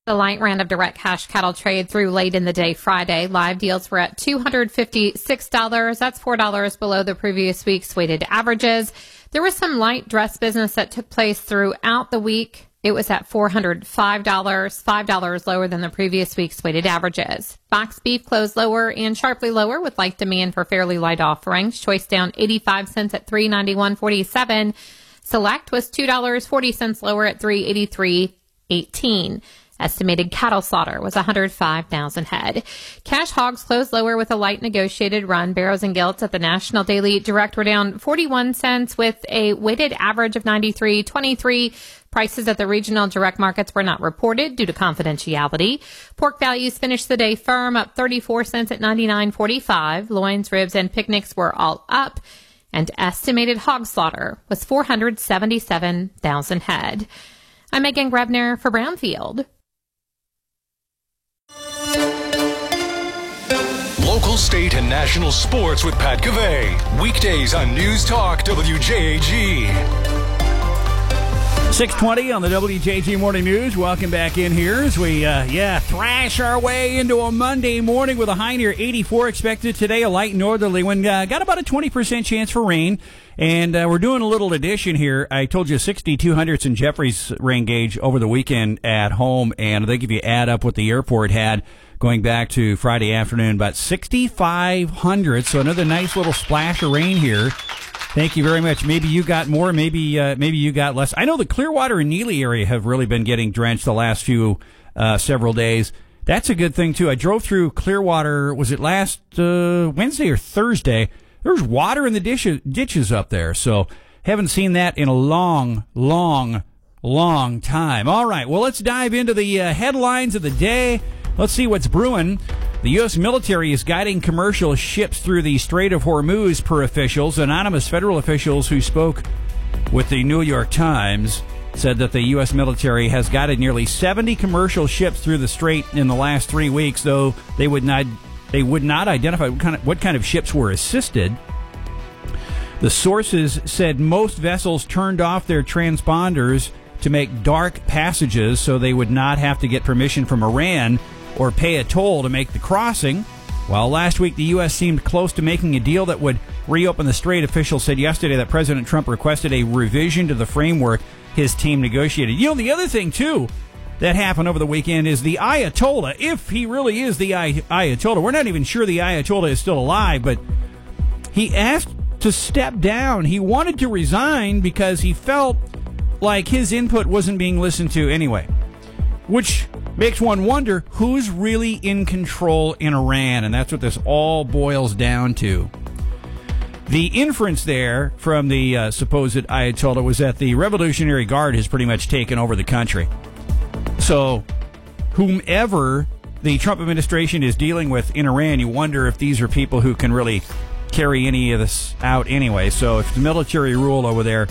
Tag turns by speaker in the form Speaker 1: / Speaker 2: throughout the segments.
Speaker 1: The light round of direct cash cattle trade through late in the day Friday. Live deals were at $256. That's $4 below the previous week's weighted averages. There was some light dress business that took place throughout the week. It was at $405, $5 lower than the previous week's weighted averages. Box beef closed lower and sharply lower with light demand for fairly light offerings. Choice down 85 cents at $391.47. Select was $2.40 lower at $383.18. Estimated cattle slaughter was 105,000 head. Cash hogs closed lower with a light negotiated run. Barrows and Gilts at the National Daily Direct were down 41 cents with a weighted average of 93.23. Prices at the regional direct markets were not reported due to confidentiality. Pork values finished the day firm, up 34 cents at 99.45. Loins, ribs, and picnics were all up. And estimated hog slaughter was 477,000 head. I'm Megan Grebner for Brownfield.
Speaker 2: Local, state, and national sports with Pat Cavey. Weekdays on News Talk WJAG.
Speaker 3: 6:20 on the WJG Morning News. Welcome back in here as we, thrash our way into a Monday morning with a high near 84 expected today, a light northerly wind. Got about a 20% chance for rain. And we're doing a little addition here. I told you 6,200s in Jeffrey's rain gauge over the weekend at home. And I think if you add up what the airport had going back to Friday afternoon, about 6,500. So another nice little splash of rain here. Thank you very much. Maybe you got more, maybe you got less. I know the Clearwater and Neely area have really been getting drenched the last few several days. That's a good thing, too. I drove through Clearwater, was it last Wednesday or Thursday? There's water in the ditches up there, so haven't seen that in a long time. All right, well, let's dive into the headlines of the day. Let's see what's brewing. The U.S. military is guiding commercial ships through the Strait of Hormuz, per officials. Anonymous federal officials who spoke with the New York Times said that the U.S. military has guided nearly 70 commercial ships through the strait in the last 3 weeks, though they would not identify what kind of ships were assisted. The sources said most vessels turned off their transponders to make dark passages so they would not have to get permission from Iran or pay a toll to make the crossing. While last week the U.S. seemed close to making a deal that would reopen the strait, officials said yesterday that President Trump requested a revision to the framework his team negotiated. You know, the other thing, too, that happened over the weekend is the Ayatollah, if he really is the Ayatollah. We're not even sure the Ayatollah is still alive, but he asked to step down. He wanted to resign because he felt like his input wasn't being listened to anyway, which makes one wonder who's really in control in Iran, and that's what this all boils down to. The inference there from the supposed Ayatollah was that the Revolutionary Guard has pretty much taken over the country. So whomever the Trump administration is dealing with in Iran, you wonder if these are people who can really carry any of this out anyway. So if the military rule over there,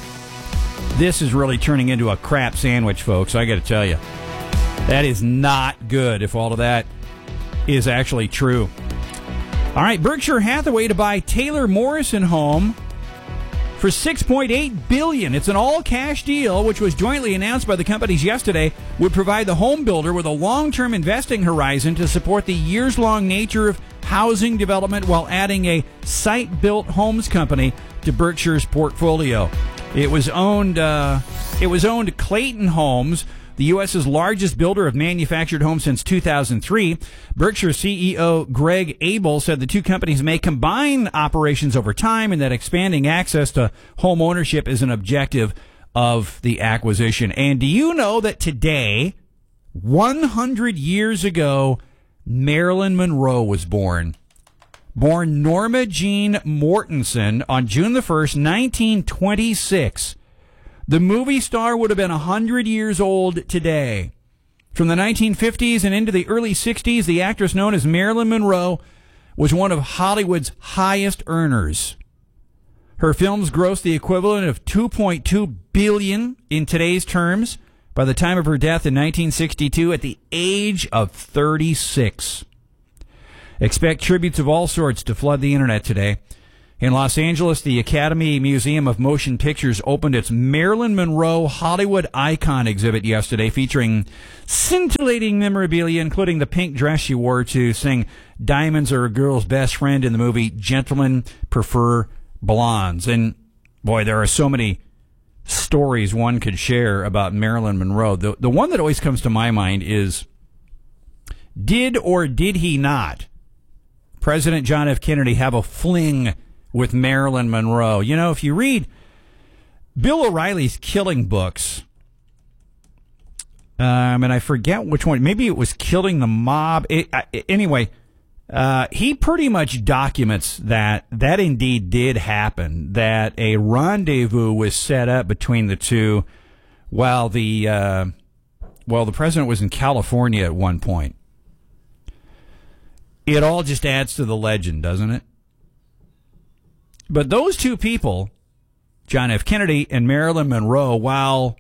Speaker 3: this is really turning into a crap sandwich, folks. I got to tell you, that is not good if all of that is actually true. All right, Berkshire Hathaway to buy Taylor Morrison home for $6.8 billion. It's an all-cash deal, which was jointly announced by the companies yesterday, would provide the home builder with a long-term investing horizon to support the years-long nature of housing development while adding a site-built homes company to Berkshire's portfolio. It was owned Clayton Homes, the U.S.'s largest builder of manufactured homes since 2003. Berkshire CEO Greg Abel said the two companies may combine operations over time and that expanding access to home ownership is an objective of the acquisition. And do you know that today, 100 years ago, Marilyn Monroe was born? Born Norma Jean Mortensen on June the 1st, 1926. The movie star would have been 100 years old today. From the 1950s and into the early 60s, the actress known as Marilyn Monroe was one of Hollywood's highest earners. Her films grossed the equivalent of $2.2 billion in today's terms by the time of her death in 1962 at the age of 36. Expect tributes of all sorts to flood the internet today. In Los Angeles, the Academy Museum of Motion Pictures opened its Marilyn Monroe Hollywood Icon exhibit yesterday, featuring scintillating memorabilia, including the pink dress she wore to sing Diamonds Are a Girl's Best Friend in the movie Gentlemen Prefer Blondes. And, boy, there are so many stories one could share about Marilyn Monroe. The one that always comes to my mind is, did or did he not, President John F. Kennedy, have a fling with Marilyn Monroe? You know, if you read Bill O'Reilly's Killing books, and I forget which one, maybe it was Killing the Mob. Anyway, he pretty much documents that indeed did happen, that a rendezvous was set up between the two while the president was in California at one point. It all just adds to the legend, doesn't it? But those two people, John F. Kennedy and Marilyn Monroe, while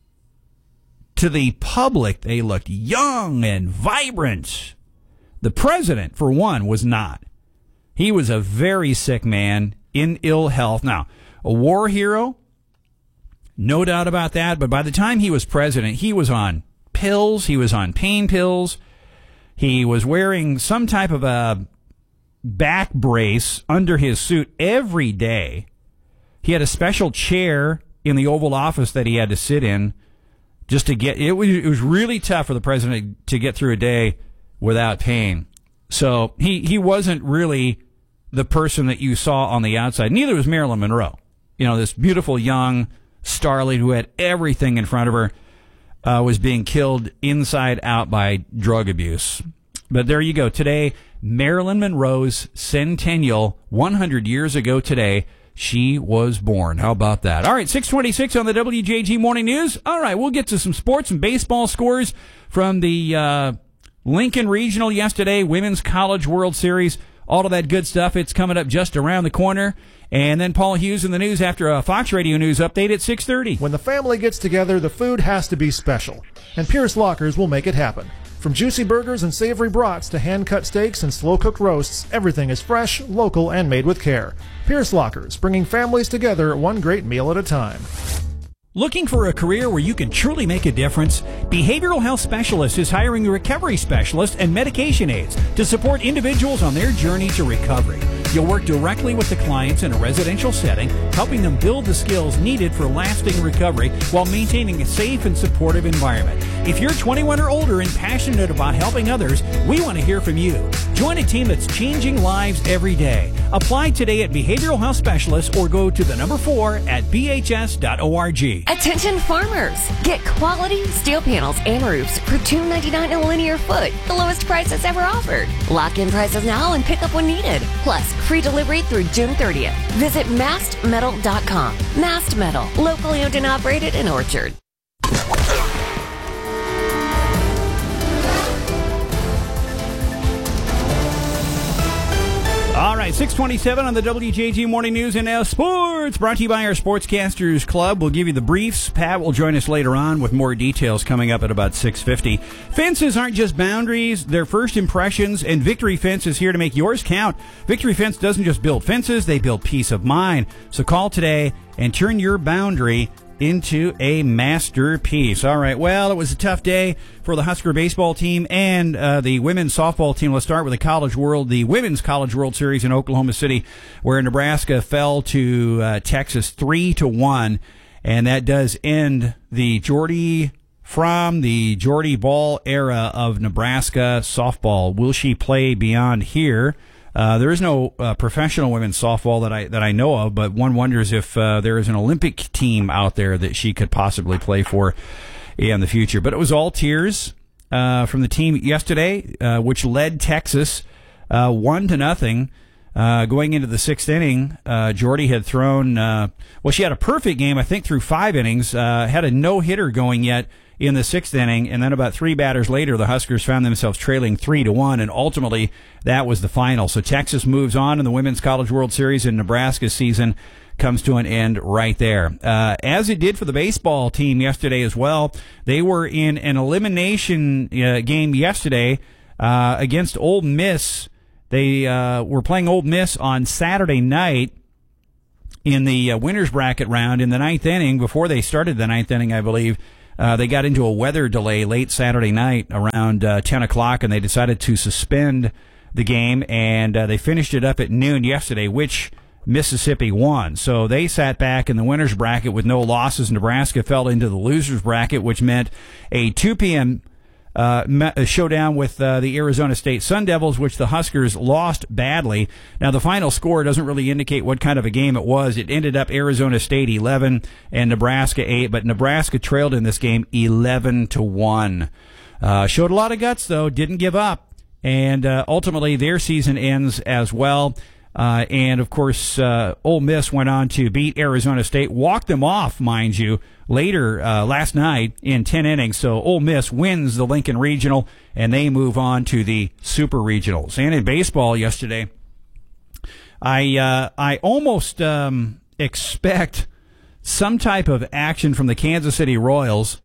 Speaker 3: to the public they looked young and vibrant, the president, for one, was not. He was a very sick man in ill health. Now, a war hero, no doubt about that, but by the time he was president, he was on pills, he was on pain pills, he was wearing some type of a back brace under his suit every day. He had a special chair in the Oval Office that he had to sit in just to get it was really tough for the president to get through a day without pain. So he wasn't really the person that you saw on the outside. Neither was Marilyn Monroe. You know, this beautiful young starlet who had everything in front of her was being killed inside out by drug abuse. But there you go. Today, Marilyn Monroe's centennial, 100 years ago today, she was born. How about that? All right, 6:26 on the WJG Morning News. All right, we'll get to some sports and baseball scores from the Lincoln Regional yesterday, Women's College World Series, all of that good stuff. It's coming up just around the corner. And then Paul Hughes in the news after a Fox Radio News update at 6:30.
Speaker 4: When the family gets together, the food has to be special, and Pierce Lockers will make it happen. From juicy burgers and savory brats to hand-cut steaks and slow-cooked roasts, everything is fresh, local, and made with care. Pierce Lockers, bringing families together one great meal at a time.
Speaker 3: Looking for a career where you can truly make a difference? Behavioral Health Specialist is hiring a recovery specialist and medication aides to support individuals on their journey to recovery. You'll work directly with the clients in a residential setting, helping them build the skills needed for lasting recovery while maintaining a safe and supportive environment. If you're 21 or older and passionate about helping others, we want to hear from you. Join a team that's changing lives every day. Apply today at Behavioral Health Specialist or go to the number 4 at bhs.org.
Speaker 5: Attention farmers! Get quality steel panels and roofs for $2.99 a linear foot, the lowest prices ever offered. Lock in prices now and pick up when needed. Plus, free delivery through June 30th. Visit mastmetal.com. Mast Metal, locally owned and operated in Orchard.
Speaker 3: All right, 6:27 on the WJG Morning News and now sports, brought to you by our Sportscasters Club. We'll give you the briefs. Pat will join us later on with more details coming up at about 6:50. Fences aren't just boundaries, they're first impressions, and Victory Fence is here to make yours count. Victory Fence doesn't just build fences, they build peace of mind. So call today and turn your boundary into a masterpiece. All right, well, it was a tough day for the Husker baseball team and the women's softball team. Let's start with the Women's College World Series in Oklahoma City, where Nebraska fell to Texas 3-1, and that does end the Jordy Ball era of Nebraska softball. Will she play beyond here? There is no professional women's softball that I know of, but one wonders if there is an Olympic team out there that she could possibly play for in the future. But it was all tears from the team yesterday, which led Texas 1-0 going into the sixth inning. Jordy had thrown she had a perfect game, I think, through 5 innings. Had a no-hitter going yet in the sixth inning, and then about 3 batters later, the Huskers found themselves trailing 3-1, and ultimately that was the final. So Texas moves on in the Women's College World Series, and Nebraska's season comes to an end right there. As it did for the baseball team yesterday as well. They were in an elimination game yesterday against Ole Miss. They were playing Ole Miss on Saturday night, in the winners bracket round in the ninth inning. Before they started the ninth inning, I believe, they got into a weather delay late Saturday night around 10 o'clock, and they decided to suspend the game, and they finished it up at noon yesterday, which Mississippi won. So they sat back in the winners bracket with no losses. Nebraska fell into the losers bracket, which meant a 2 p.m. Showdown with the Arizona State Sun Devils, which the Huskers lost badly. Now, the final score doesn't really indicate what kind of a game it was. It ended up Arizona State 11 and Nebraska 8, but Nebraska trailed in this game 11-1. Showed a lot of guts, though, didn't give up, and ultimately their season ends as well. And, of course, Ole Miss went on to beat Arizona State, walked them off, mind you, later last night in 10 innings. So Ole Miss wins the Lincoln Regional, and they move on to the Super Regionals. And in baseball yesterday, I almost expect some type of action from the Kansas City Royals.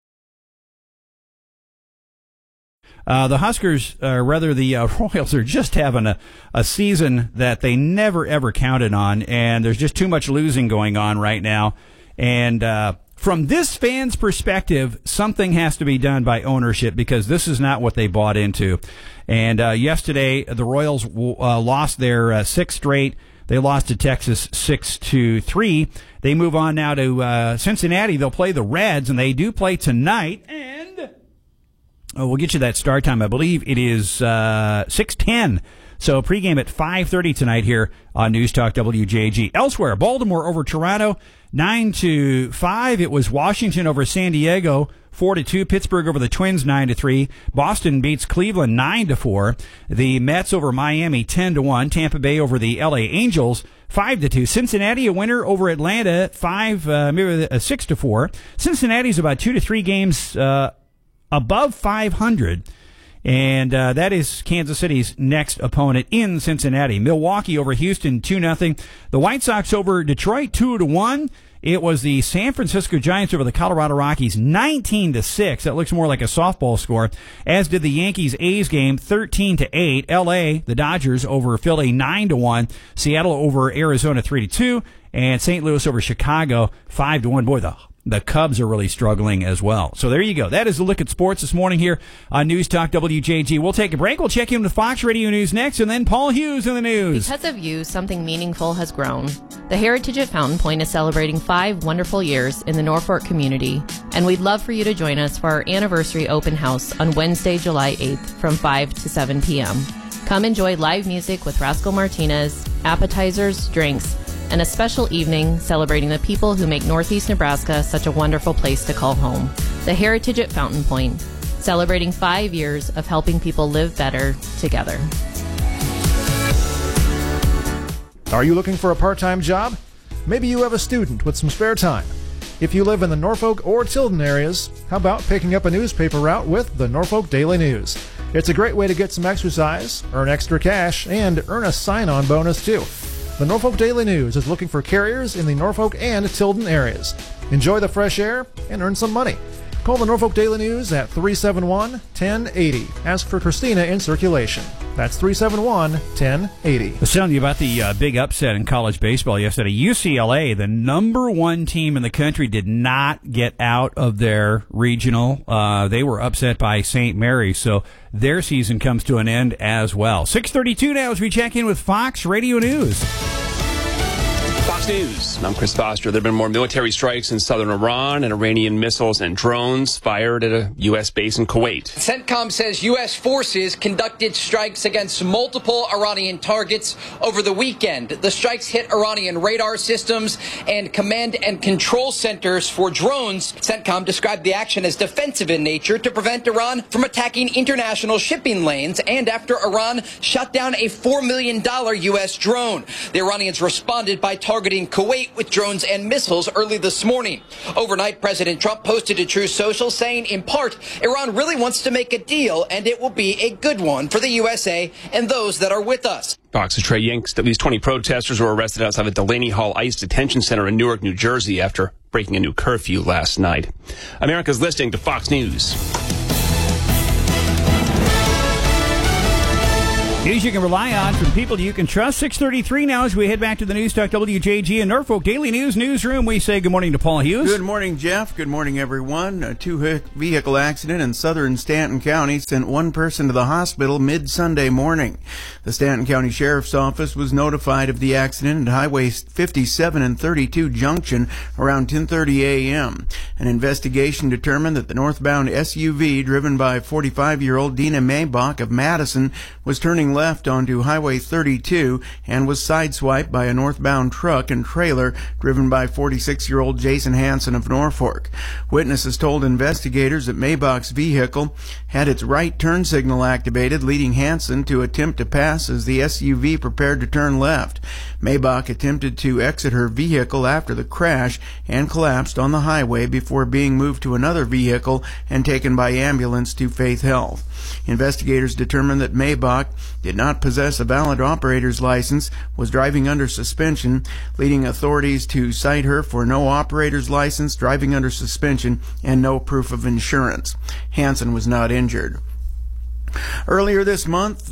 Speaker 3: The Huskers, the Royals are just having a season that they never, ever counted on, and there's just too much losing going on right now. And from this fan's perspective, something has to be done by ownership, because this is not what they bought into. And yesterday, the Royals lost their sixth straight. They lost to Texas 6-3. They move on now to Cincinnati. They'll play the Reds, and they do play tonight. And we'll get you that start time. I believe it is 6:10. So pregame at 5:30 tonight here on News Talk WJG. Elsewhere, Baltimore over Toronto 9-5. It was Washington over San Diego 4-2. Pittsburgh over the Twins 9-3. Boston beats Cleveland 9-4. The Mets over Miami 10-1. Tampa Bay over the LA Angels 5-2. Cincinnati a winner over Atlanta 6-4. Cincinnati's about 2 to 3 games above 500. And that is Kansas City's next opponent in Cincinnati. Milwaukee over Houston 2-0. The White Sox over Detroit 2-1. It was the San Francisco Giants over the Colorado Rockies 19-6. That looks more like a softball score. As did the Yankees-A's game 13-8. LA, the Dodgers over Philly 9-1. Seattle over Arizona 3-2. And St. Louis over Chicago 5-1. Boy, the Cubs are really struggling as well. So there you go. That is a look at sports this morning here on News Talk WJG. We'll take a break. We'll check in with Fox Radio News next, and then Paul Hughes in the news.
Speaker 6: Because of you, something meaningful has grown. The Heritage at Fountain Point is celebrating 5 wonderful years in the Norfolk community, and we'd love for you to join us for our anniversary open house on Wednesday, July 8th from 5 to 7 p.m. Come enjoy live music with Rascal Martinez, appetizers, drinks, and a special evening celebrating the people who make Northeast Nebraska such a wonderful place to call home. The Heritage at Fountain Point, celebrating 5 years of helping people live better together.
Speaker 4: Are you looking for a part-time job? Maybe you have a student with some spare time. If you live in the Norfolk or Tilden areas, how about picking up a newspaper route with the Norfolk Daily News? It's a great way to get some exercise, earn extra cash, and earn a sign-on bonus too. The Norfolk Daily News is looking for carriers in the Norfolk and Tilden areas. Enjoy the fresh air and earn some money. Call the Norfolk Daily News at 371-1080. Ask for Christina in circulation. That's 371-1080.
Speaker 3: I was telling you about the big upset in college baseball yesterday. UCLA, the number 1 team in the country, did not get out of their regional. They were upset by St. Mary's, so their season comes to an end as well. 6:32 now as we check in with Fox Radio News.
Speaker 7: Fox News. I'm Chris Foster. There have been more military strikes in southern Iran, and Iranian missiles and drones fired at a U.S. base in Kuwait.
Speaker 8: CENTCOM says U.S. forces conducted strikes against multiple Iranian targets over the weekend. The strikes hit Iranian radar systems and command and control centers for drones. CENTCOM described the action as defensive in nature to prevent Iran from attacking international shipping lanes, and after Iran shot down a $4 million U.S. drone. The Iranians responded by targeting Kuwait with drones and missiles early this morning. Overnight, President Trump posted to Truth Social saying, in part, Iran really wants to make a deal, and it will be a good one for the USA and those that are with us.
Speaker 7: Fox's Trey Yingst. At least 20 protesters were arrested outside the Delaney Hall ICE detention center in Newark, New Jersey after breaking a new curfew last night. America's listening to Fox News.
Speaker 3: News you can rely on from people you can trust. 6:33 now as we head back to the News Talk WJG and Norfolk Daily News newsroom. We say good morning to Paul Hughes.
Speaker 9: Good morning, Jeff. Good morning, everyone. A two-vehicle accident in southern Stanton County sent one person to the hospital mid-Sunday morning. The Stanton County Sheriff's Office was notified of the accident at Highway 57 and 32 junction around 10:30 a.m. An investigation determined that the northbound SUV driven by 45-year-old Dina Maybach of Madison was turning left onto Highway 32 and was sideswiped by a northbound truck and trailer driven by 46-year-old Jason Hansen of Norfolk. Witnesses told investigators that Maybach's vehicle had its right turn signal activated, leading Hansen to attempt to pass as the SUV prepared to turn left. Maybach attempted to exit her vehicle after the crash and collapsed on the highway before being moved to another vehicle and taken by ambulance to Faith Health. Investigators determined that Maybach did not possess a valid operator's license, was driving under suspension, leading authorities to cite her for no operator's license, driving under suspension, and no proof of insurance. Hansen was not injured. Earlier this month,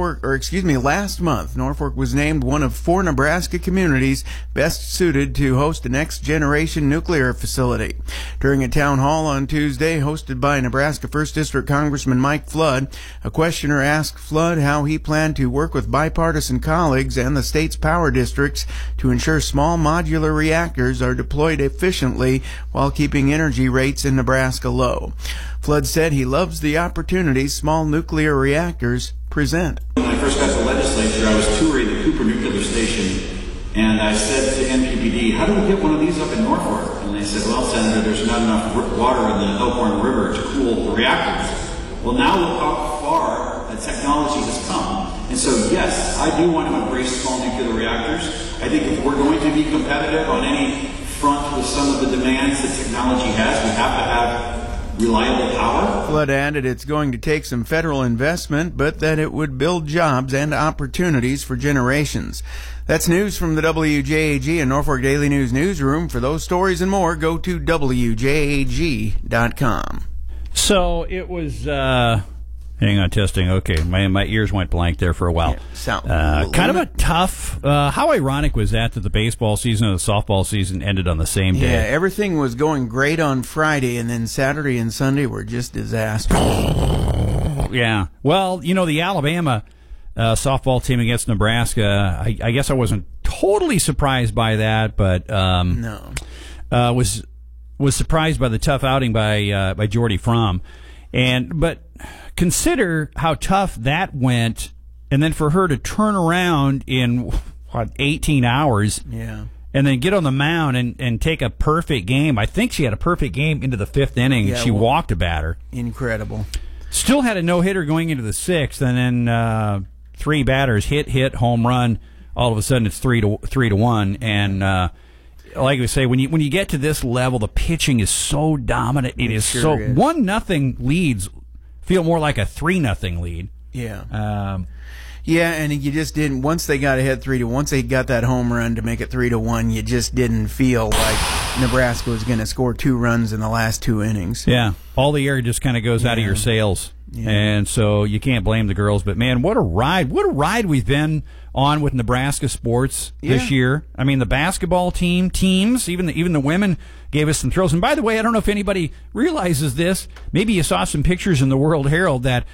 Speaker 9: last month, Norfolk was named one of 4 Nebraska communities best suited to host a next-generation nuclear facility. During a town hall on Tuesday, hosted by Nebraska 1st District Congressman Mike Flood, a questioner asked Flood how he planned to work with bipartisan colleagues and the state's power districts to ensure small modular reactors are deployed efficiently while keeping energy rates in Nebraska low. Flood said he loves the opportunities small nuclear reactors present.
Speaker 10: When I first got to the legislature, I was touring the Cooper Nuclear Station, and I said to NPPD, how do we get one of these up in Norfolk? And they said, well, Senator, there's not enough water in the Elkhorn River to cool the reactors. Well, now look how far the technology has come. And so, yes, I do want to embrace small nuclear reactors. I think if we're going to be competitive on any front with some of the demands that technology has, we have to have reliable power.
Speaker 9: Flood added it's going to take some federal investment, but that it would build jobs and opportunities for generations. That's news from the WJAG and Norfolk Daily News newsroom. For those stories and more, go to WJAG.com.
Speaker 3: So it was, hang on, testing. Okay, my ears went blank there for a while.
Speaker 9: Yeah,
Speaker 3: kind of a tough, how ironic was that the baseball season and the softball season ended on the same day?
Speaker 9: Yeah, everything was going great on Friday, and then Saturday and Sunday were just disastrous.
Speaker 3: Yeah. Well, the Alabama softball team against Nebraska, I guess I wasn't totally surprised by that, but
Speaker 9: no.
Speaker 3: Was surprised by the tough outing by Jordy Fromm. But consider how tough that went, and then for her to turn around in 18 hours,
Speaker 9: yeah,
Speaker 3: and then get on the mound and take a perfect game. I think she had a perfect game into the 5th inning.
Speaker 9: Yeah,
Speaker 3: she walked a batter.
Speaker 9: Incredible.
Speaker 3: Still had a no-hitter going into the 6th, and then 3 batters hit, home run. All of a sudden, it's 3-1, and like we say, when you get to this level, the pitching is so dominant. It is
Speaker 9: sure is.
Speaker 3: 1-0 leads feel more like a 3-0 lead.
Speaker 9: Yeah. Yeah, and you just didn't. Once they got ahead 3-1, once they got that home run to make it 3-1, you just didn't feel like Nebraska was going to score 2 runs in the last 2 innings.
Speaker 3: Yeah, all the air just kind of goes out of your sails, and so you can't blame the girls. But man, what a ride! What a ride we've been on with Nebraska sports this year. I mean, the basketball teams, even the women gave us some thrills. And by the way, I don't know if anybody realizes this. Maybe you saw some pictures in the World Herald that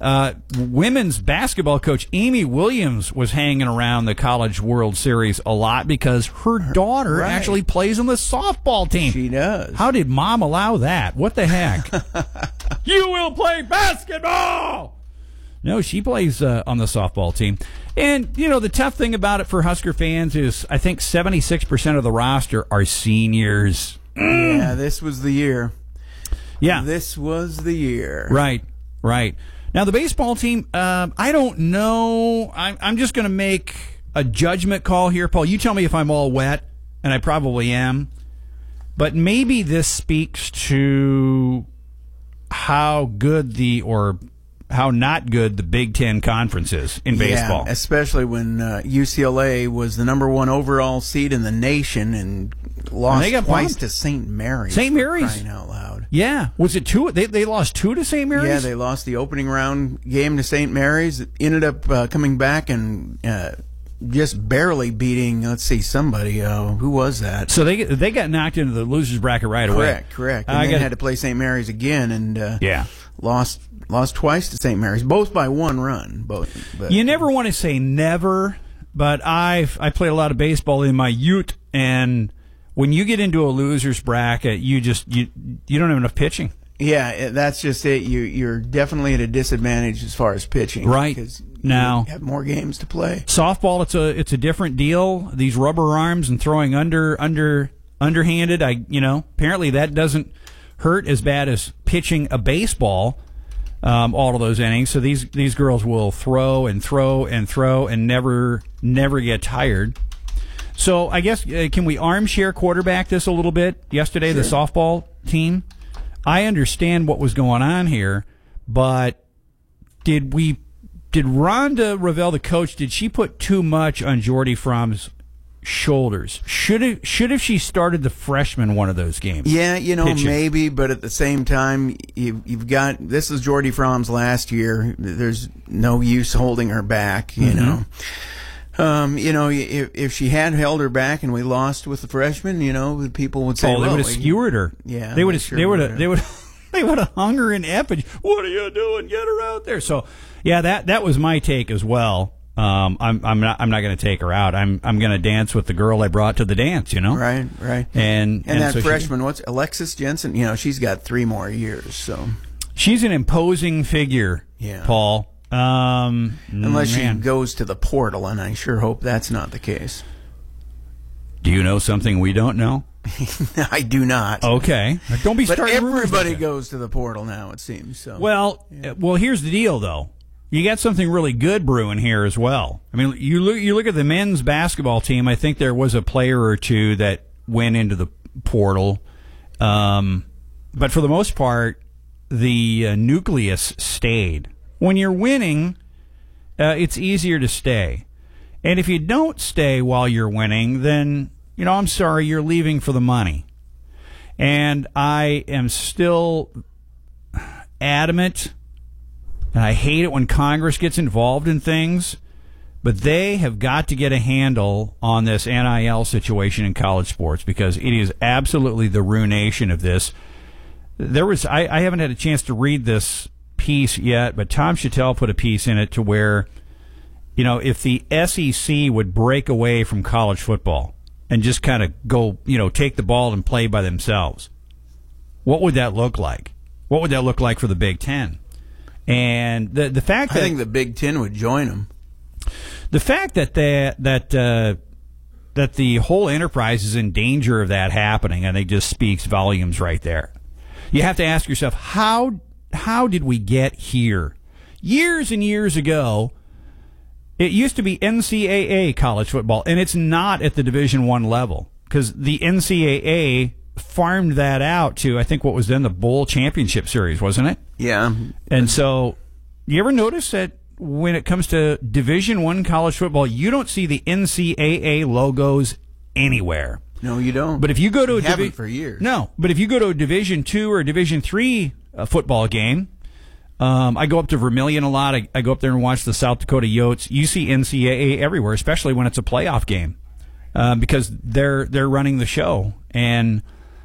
Speaker 3: women's basketball coach Amy Williams was hanging around the College World Series a lot because her daughter actually plays on the softball team.
Speaker 9: She does.
Speaker 3: How did Mom allow that? What the heck? You will play basketball! No, she plays on the softball team. And, the tough thing about it for Husker fans is I think 76% of the roster are seniors.
Speaker 9: Yeah, this was the year.
Speaker 3: Yeah.
Speaker 9: This was the year.
Speaker 3: Right. Now, the baseball team, I don't know. I'm just going to make a judgment call here. Paul, you tell me if I'm all wet, and I probably am. But maybe this speaks to how good or how not good the Big Ten Conference is in baseball.
Speaker 9: Yeah, especially when UCLA was the number 1 overall seed in the nation and lost twice to St. Mary's.
Speaker 3: St. Mary's.
Speaker 9: Crying out loud.
Speaker 3: Yeah. Was it 2? They lost 2 to St. Mary's?
Speaker 9: Yeah, they lost the opening round game to St. Mary's. It ended up coming back and just barely beating, let's see, somebody. Who was that?
Speaker 3: So they got knocked into the losers bracket right away.
Speaker 9: Correct. And then had to play St. Mary's again and lost twice to St. Mary's, both by 1 run. But
Speaker 3: you never want to say never, but I played a lot of baseball in my youth, and when you get into a losers bracket, you don't have enough pitching.
Speaker 9: Yeah, that's just it. You're definitely at a disadvantage as far as pitching,
Speaker 3: right?
Speaker 9: Because
Speaker 3: now
Speaker 9: you have more games to play.
Speaker 3: Softball, it's a different deal. These rubber arms and throwing underhanded. Apparently that doesn't hurt as bad as pitching a baseball. All of those innings. So these girls will throw and throw and throw and never get tired. So I guess can we armchair quarterback this a little bit? Yesterday,
Speaker 9: Sure.
Speaker 3: The softball team. I understand what was going on here, but did Rhonda Ravel, the coach, did she put too much on Jordy Fromm's shoulders? Should have she started the freshman one of those games?
Speaker 9: Yeah,
Speaker 3: pitching?
Speaker 9: maybe, but at the same time, you've got, this is Jordy Fromm's last year. There's no use holding her back, you know. If she had held her back and we lost with the freshman, people would say,
Speaker 3: they would have skewered her.
Speaker 9: Yeah,
Speaker 3: they would have hung her in effigy. What are you doing? Get her out there. So, yeah, that was my take as well. I'm not going to take her out. I'm going to dance with the girl I brought to the dance.
Speaker 9: Right.
Speaker 3: And
Speaker 9: that
Speaker 3: so
Speaker 9: freshman, what's Alexis Jensen? She's got 3 more years. So
Speaker 3: she's an imposing figure.
Speaker 9: Yeah.
Speaker 3: Paul.
Speaker 9: Unless she goes to the portal, and I sure hope that's not the case.
Speaker 3: Do you know something we don't know?
Speaker 9: I do not.
Speaker 3: Okay. Don't be starting rumors.
Speaker 9: But everybody goes to the portal now, it seems. So.
Speaker 3: Well, here's the deal, though. You got something really good brewing here as well. I mean, you look at the men's basketball team. I think there was a player or two that went into the portal, but for the most part, the nucleus stayed. When you're winning, it's easier to stay. And if you don't stay while you're winning, then, I'm sorry, you're leaving for the money. And I am still adamant, and I hate it when Congress gets involved in things, but they have got to get a handle on this NIL situation in college sports, because it is absolutely the ruination of this. I haven't had a chance to read this piece yet, but Tom Chattel put a piece in it to where, if the SEC would break away from college football and just kind of go, take the ball and play by themselves, what would that look like? What would that look like for the Big Ten? And the fact that
Speaker 9: I think the Big Ten would join them.
Speaker 3: The fact that the whole enterprise is in danger of that happening, I think, just speaks volumes right there. You have to ask yourself, how did we get here? Years and years ago, it used to be NCAA college football, and it's not at the Division I level, because the NCAA farmed that out to, I think, what was then the Bowl Championship Series, wasn't it?
Speaker 9: Yeah.
Speaker 3: And so, you ever notice that when it comes to Division I college football, you don't see the NCAA logos anywhere?
Speaker 9: No, you don't.
Speaker 3: But if you go to
Speaker 9: haven't for years.
Speaker 3: No, but if you go to a Division II or Division III football game, I go up to Vermilion a lot. I go up there and watch the South Dakota Yotes. You see NCAA everywhere, especially when it's a playoff game, because they're running the show. And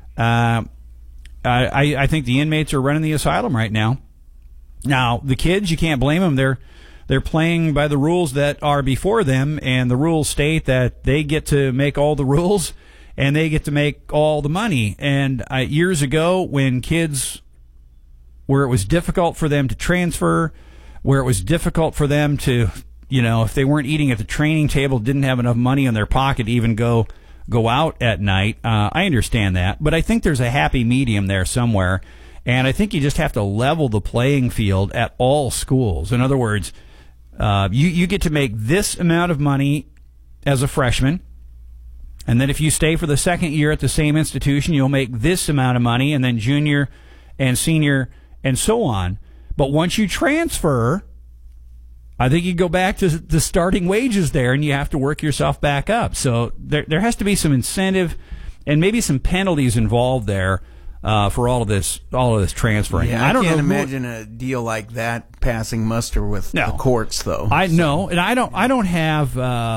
Speaker 3: I think the inmates are running the asylum right now. Now, the kids, you can't blame them. They're playing by the rules that are before them, and the rules state that they get to make all the rules and they get to make all the money. And years ago, when kids, where it was difficult for them to transfer, where it was difficult for them to, if they weren't eating at the training table, didn't have enough money in their pocket to even go out at night. I understand that, but I think there's a happy medium there somewhere. And I think you just have to level the playing field at all schools. In other words, you get to make this amount of money as a freshman, and then if you stay for the second year at the same institution, you'll make this amount of money, and then junior and senior and so on. But once you transfer, I think you go back to the starting wages there, and you have to work yourself back up. So there has to be some incentive and maybe some penalties involved there for all of this transferring.
Speaker 9: Yeah,
Speaker 3: I don't
Speaker 9: can't
Speaker 3: know
Speaker 9: imagine a deal like that passing muster with the courts, though.
Speaker 3: I know, and I don't have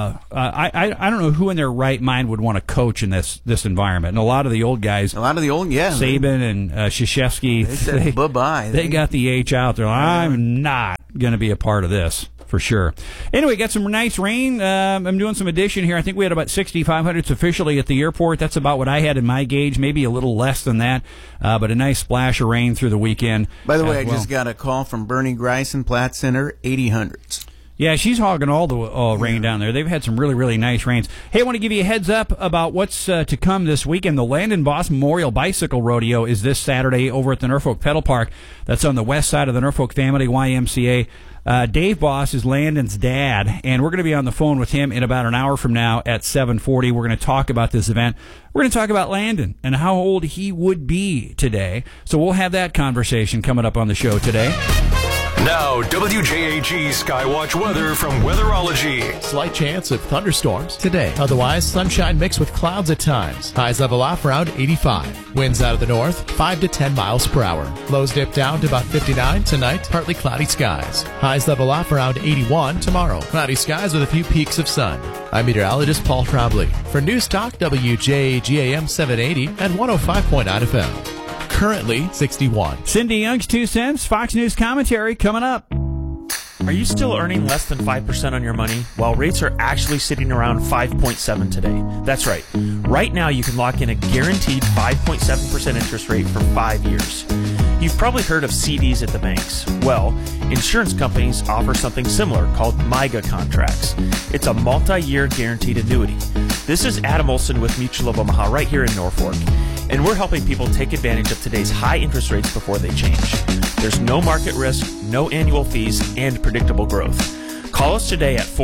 Speaker 3: I don't know who in their right mind would want to coach in this environment. And a lot of the old guys, Saban and Krzyzewski,
Speaker 9: they said bye-bye.
Speaker 3: They got the H out. They're like, I'm not going to be a part of this. For sure. Anyway, got some nice rain. I'm doing some addition here. I think we had about 6,500 officially at the airport. That's about what I had in my gauge, maybe a little less than that. But a nice splash of rain through the weekend.
Speaker 9: By the way, I just got a call from Bernie Greisen, Platte Center, 80/100s.
Speaker 3: Yeah, she's hogging all the rain down there. They've had some really, really nice rains. Hey, I want to give you a heads up about what's to come this weekend. The Landon Boss Memorial Bicycle Rodeo is this Saturday over at the Norfolk Pedal Park. That's on the west side of the Norfolk Family YMCA. Dave Boss is Landon's dad, and we're going to be on the phone with him in about an hour from now at 7:40. We're going to talk about this event. We're going to talk about Landon and how old he would be today. So we'll have that conversation coming up on the show today.
Speaker 2: Now, WJAG Skywatch weather from Weatherology.
Speaker 11: Slight chance of thunderstorms today. Otherwise, sunshine mixed with clouds at times. Highs level off around 85. Winds out of the north, 5 to 10 miles per hour. Lows dip down to about 59 tonight. Partly cloudy skies. Highs level off around 81 tomorrow. Cloudy skies with a few peaks of sun. I'm meteorologist Paul Trombley. For News Talk, WJAG AM 780 and 105.9 FM. Currently 61.
Speaker 3: Cindy Young's 2 cents, Fox News commentary coming up.
Speaker 12: Are you still earning less than 5% on your money while rates are actually sitting around 5.7 today? That's right. Right now you can lock in a guaranteed 5.7% interest rate for 5 years. You've probably heard of CDs at the banks. Well, insurance companies offer something similar called MYGA contracts. It's a multi-year guaranteed annuity. This is Adam Olson with Mutual of Omaha right here in Norfolk. And we're helping people take advantage of today's high interest rates before they change. There's no market risk, no annual fees, and predictable growth. Call us today at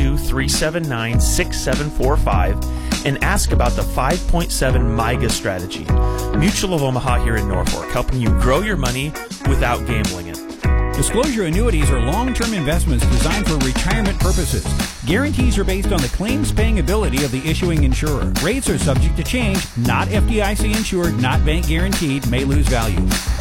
Speaker 12: 402-379-6745 and ask about the 5.7 MYGA strategy. Mutual of Omaha here in Norfolk, helping you grow your money without gambling it.
Speaker 3: Disclosure annuities are long-term investments designed for retirement purposes. Guarantees are based on the claims-paying ability of the issuing insurer. Rates are subject to change, not FDIC insured, not bank guaranteed, may lose value.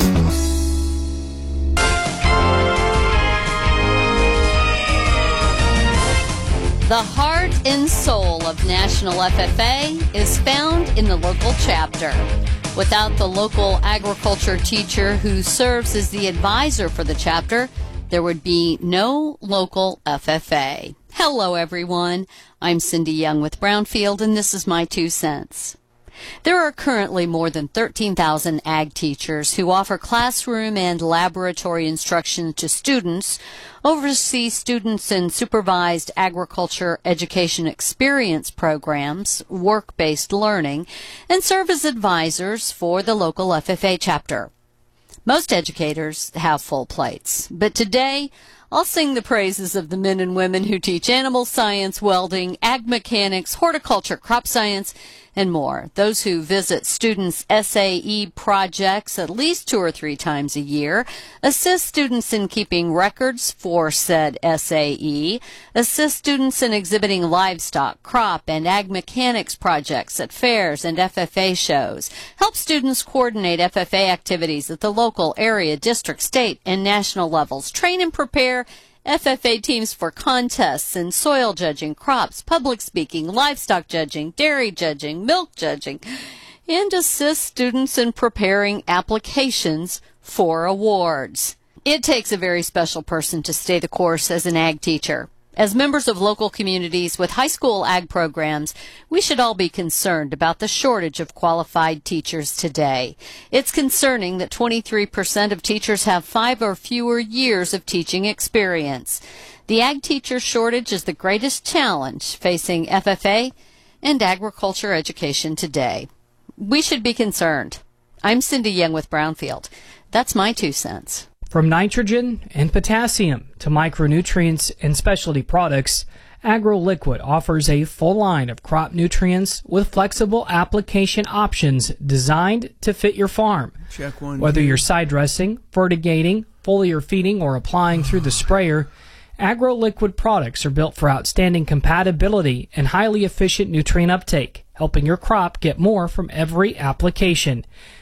Speaker 13: The heart and soul of National FFA is found in the local chapter. Without the local agriculture teacher who serves as the advisor for the chapter, there would be no local FFA. Hello, everyone. I'm Cindy Young with Brownfield, and this is my 2 cents. There are currently more than 13,000 ag teachers who offer classroom and laboratory instruction to students, oversee students in supervised agriculture education experience programs, work-based learning, and serve as advisors for the local FFA chapter. Most educators have full plates, but today I'll sing the praises of the men and women who teach animal science, welding, ag mechanics, horticulture, crop science, and more. Those who visit students' SAE projects at least 2 or 3 times a year, assist students in keeping records for said SAE, assist students in exhibiting livestock, crop, and ag mechanics projects at fairs and FFA shows, help students coordinate FFA activities at the local, area, district, state, and national levels, train and prepare FFA teams for contests in soil judging, crops, public speaking, livestock judging, dairy judging, milk judging, and assist students in preparing applications for awards. It takes a very special person to stay the course as an ag teacher. As members of local communities with high school ag programs, we should all be concerned about the shortage of qualified teachers today. It's concerning that 23% of teachers have 5 or fewer years of teaching experience. The ag teacher shortage is the greatest challenge facing FFA and agriculture education today. We should be concerned. I'm Cindy Young with Brownfield. That's my 2 cents.
Speaker 14: From nitrogen and potassium to micronutrients and specialty products, AgroLiquid offers a full line of crop nutrients with flexible application options designed to fit your farm. Whether you're side dressing, fertigating, foliar feeding, or applying through the sprayer, AgroLiquid products are built for outstanding compatibility and highly efficient nutrient uptake, helping your crop get more from every application.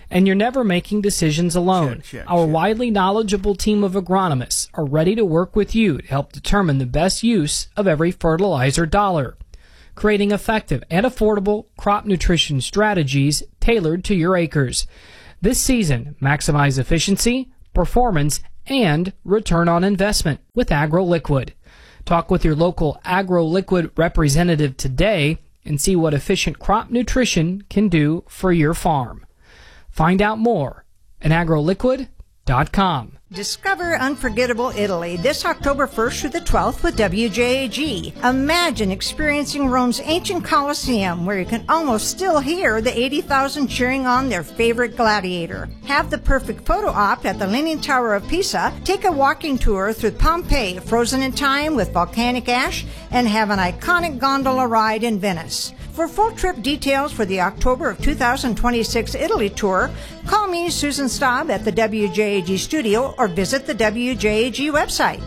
Speaker 14: And you're never making decisions alone. Our widely knowledgeable team of agronomists are ready to work with you to help determine the best use of every fertilizer dollar, creating effective and affordable crop nutrition strategies tailored to your acres. This season, maximize efficiency, performance, and return on investment with AgroLiquid. Talk with your local AgroLiquid representative today and see what efficient crop nutrition can do for your farm. Find out more at agroliquid.com.
Speaker 15: Discover unforgettable Italy this October 1st through the 12th with WJAG. Imagine experiencing Rome's ancient Colosseum, where you can almost still hear the 80,000 cheering on their favorite gladiator. Have the perfect photo op at the Leaning Tower of Pisa, take a walking tour through Pompeii, frozen in time with volcanic ash, and have an iconic gondola ride in Venice. For full trip details for the October of 2026 Italy tour, call me, Susan Staub, at the WJAG studio or visit the WJAG website.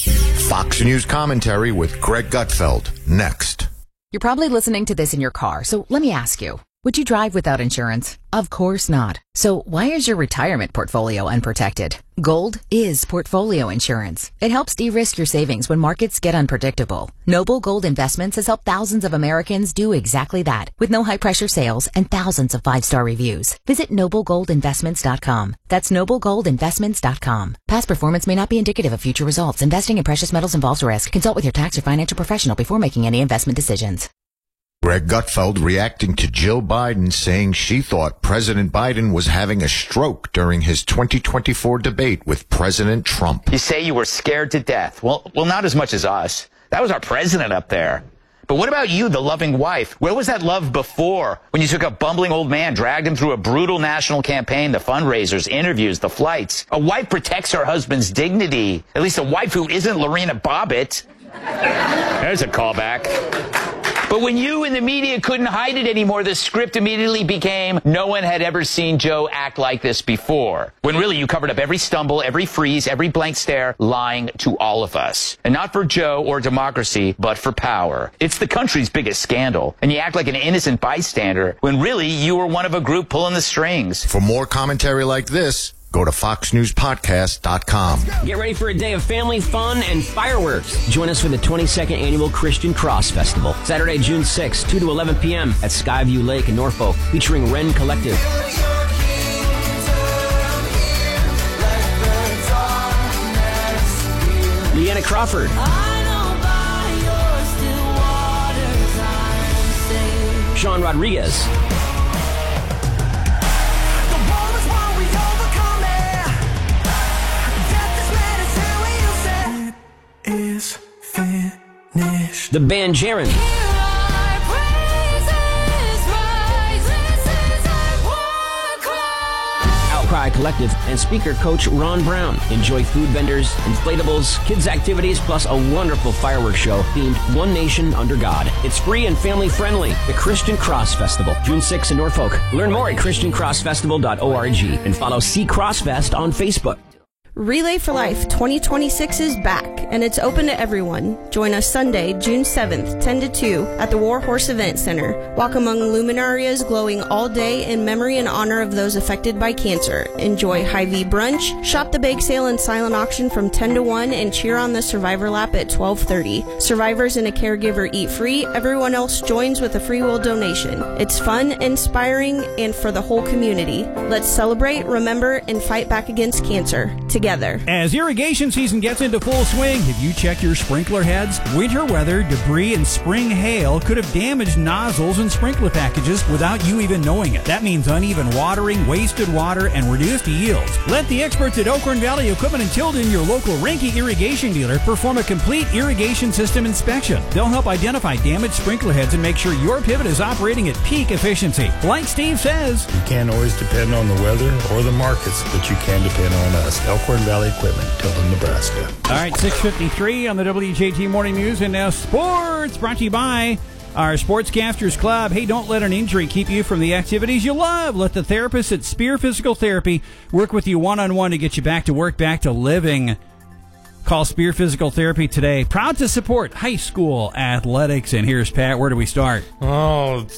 Speaker 16: Fox News commentary with Greg Gutfeld, next.
Speaker 17: You're probably listening to this in your car, so let me ask you, would you drive without insurance? Of course not. So why is your retirement portfolio unprotected? Gold is portfolio insurance. It helps de-risk your savings when markets get unpredictable. Noble Gold Investments has helped thousands of Americans do exactly that, with no high-pressure sales and thousands of 5-star reviews. Visit noblegoldinvestments.com. That's noblegoldinvestments.com. Past performance may not be indicative of future results. Investing in precious metals involves risk. Consult with your tax or financial professional before making any investment decisions.
Speaker 16: Greg Gutfeld reacting to Jill Biden saying she thought President Biden was having a stroke during his 2024 debate with President Trump.
Speaker 18: You say you were scared to death. Well, not as much as us. That was our president up there. But what about you, the loving wife? Where was that love before, when you took a bumbling old man, dragged him through a brutal national campaign, the fundraisers, interviews, the flights? A wife protects her husband's dignity. At least a wife who isn't Lorena Bobbitt. There's a callback. But when you in the media couldn't hide it anymore, the script immediately became, no one had ever seen Joe act like this before. When really you covered up every stumble, every freeze, every blank stare, lying to all of us. And not for Joe or democracy, but for power. It's the country's biggest scandal. And you act like an innocent bystander, when really you were one of a group pulling the strings.
Speaker 16: For more commentary like this, go to foxnewspodcast.com.
Speaker 19: Get ready for a day of family fun and fireworks. Join us for the 22nd Annual Christian Cross Festival, Saturday, June 6th, 2 to 11 p.m. at Skyview Lake in Norfolk, featuring Wren Collective, Leanna Crawford, Sean Rodriguez,
Speaker 20: is finished.
Speaker 19: The band Jaren, Outcry Collective, and speaker coach Ron Brown. Enjoy food vendors, inflatables, kids activities, plus a wonderful fireworks show themed One Nation Under God. It's free and family friendly. The Christian Cross Festival, June 6th in Norfolk. Learn more at christiancrossfestival.org and follow C Crossfest on Facebook.
Speaker 21: Relay for Life 2026 is back, and it's open to everyone. Join us Sunday, June 7th, 10 to 2, at the War Horse Event Center. Walk among luminarias glowing all day in memory and honor of those affected by cancer. Enjoy Hy-Vee brunch, shop the bake sale and silent auction from 10 to 1, and cheer on the Survivor Lap at 12:30. Survivors and a caregiver eat free. Everyone else joins with a free will donation. It's fun, inspiring, and for the whole community. Let's celebrate, remember, and fight back against cancer together.
Speaker 3: As irrigation season gets into full swing, have you checked your sprinkler heads? Winter weather, debris, and spring hail could have damaged nozzles and sprinkler packages without you even knowing it. That means uneven watering, wasted water, and reduced yields. Let the experts at Oakland Valley Equipment in Tilden, your local Rinke irrigation dealer, perform a complete irrigation system inspection. They'll help identify damaged sprinkler heads and make sure your pivot is operating at peak efficiency. Like Steve says,
Speaker 22: you can't always depend on the weather or the markets, but you can depend on us. Elkhorn Valley Equipment, Tilden, Nebraska.
Speaker 3: All right, 6:53 on the WJT Morning News, and now sports brought to you by our Sportscasters Club. Hey, don't let an injury keep you from the activities you love. Let the therapists at Spear Physical Therapy work with you one-on-one to get you back to work, back to living. Call Spear Physical Therapy today. Proud to support high school athletics. And here's Pat. Where do we start?
Speaker 23: Oh,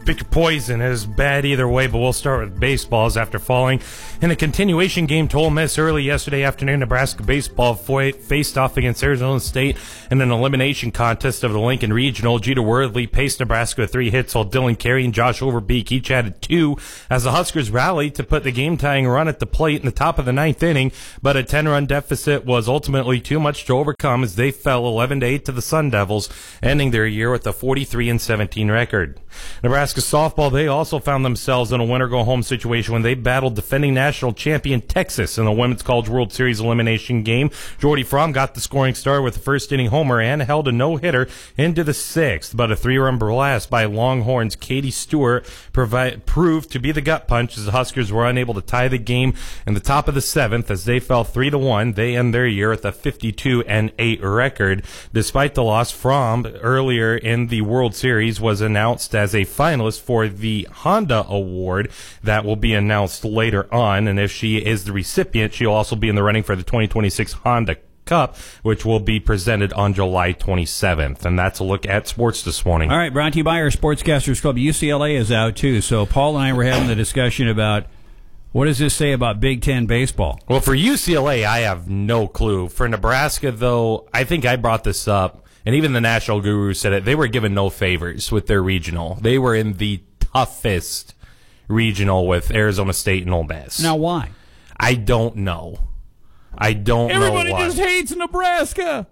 Speaker 1: Pick your poison. It is bad either way, but we'll start with baseballs after falling in a continuation game to Ole Miss early yesterday afternoon. Nebraska baseball faced off against Arizona State in an elimination contest of the Lincoln Regional. Jeter Worthley paced Nebraska with 3 hits, while Dylan Carey and Josh Overbeek each added 2 as the Huskers rallied to put the game-tying run at the plate in the top of the 9th inning, but a 10-run deficit was ultimately too much to overcome as they fell 11-8 to the Sun Devils, ending their year with a 43-17 record. Nebraska softball, they also found themselves in a winner-go-home situation when they battled defending national champion Texas in the Women's College World Series elimination game. Jordy Fromm got the scoring start with a first-inning homer and held a no-hitter into the 6th, but a 3-run blast by Longhorns' Katie Stewart proved to be the gut punch as the Huskers were unable to tie the game in the top of the 7th as they fell 3-1. They end their year with a 52-8 record. Despite the loss, Fromm earlier in the World Series was announced as a finalist for the Honda Award that will be announced later on, and if she is the recipient, she'll also be in the running for the 2026 Honda Cup, which will be presented on July 27th. And that's a look at sports this morning.
Speaker 3: All right, brought to you by our Sportscasters Club. UCLA is out, too. So Paul and I were having the discussion about what does this say about Big Ten baseball?
Speaker 1: Well, for UCLA, I have no clue. For Nebraska, though, I think I brought this up, and even the National Guru said it. They were given no favors with their regional. They were in the toughest regional with Arizona State and Ole Miss.
Speaker 3: Now, why?
Speaker 1: I don't know.
Speaker 3: Everybody just hates Nebraska.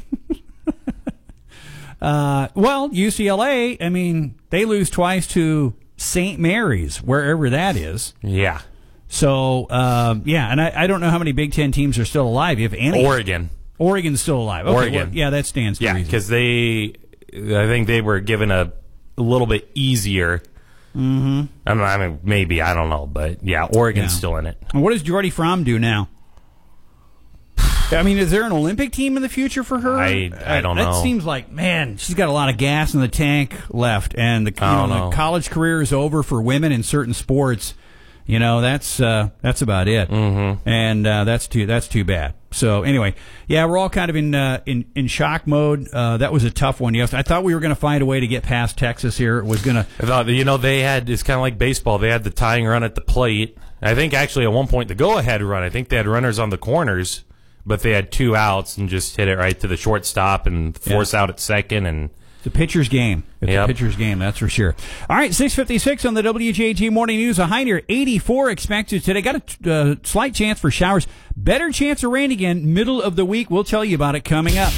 Speaker 3: Well, UCLA, I mean, they lose twice to St. Mary's, wherever that is.
Speaker 1: Yeah.
Speaker 3: So, and I don't know how many Big Ten teams are still alive, if any. Oregon's still alive. Okay,
Speaker 1: Oregon.
Speaker 3: Well, yeah, that stands to reason.
Speaker 1: Yeah, because I think they were given a little bit easier.
Speaker 3: Mm-hmm.
Speaker 1: I mean, maybe, I don't know, but yeah, Oregon's still in it.
Speaker 3: And what does Jordy Fromm do now? I mean, is there an Olympic team in the future for her?
Speaker 1: I don't know.
Speaker 3: That seems like, man, she's got a lot of gas in the tank left, and the college career is over for women in certain sports. You know, that's about it, and that's too bad. So anyway, yeah, we're all kind of in shock mode. That was a tough one. Yes, I thought we were going to find a way to get past Texas here. It was going to.
Speaker 1: I thought, they had, it's kind of like baseball. They had the tying run at the plate. I think actually at one point the go-ahead run. I think they had runners on the corners, but they had 2 outs and just hit it right to the shortstop and force out at second. And
Speaker 3: it's a pitcher's game. It's a pitcher's game, that's for sure. All right, 6:56 on the WJG Morning News. A high near 84 expected today. Got a slight chance for showers. Better chance of rain again middle of the week. We'll tell you about it coming up.